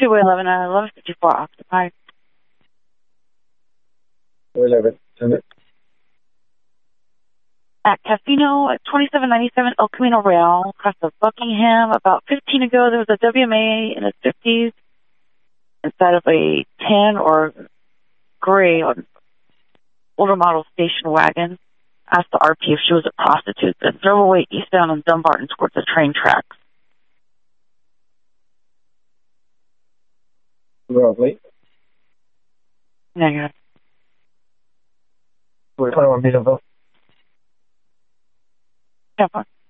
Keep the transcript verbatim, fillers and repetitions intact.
two eleven, uh, eleven fifty-four occupied. two eleven, send it. At Casino at twenty-seven ninety-seven El Camino Real, across of Buckingham. About fifteen ago, there was a W M A in its fifties inside of a tan or gray or older model station wagon. Asked the R P if she was a prostitute, then drove away eastbound on Dumbarton towards the train tracks. Lovely. Negative. We're twenty-one Beetleville. Yeah,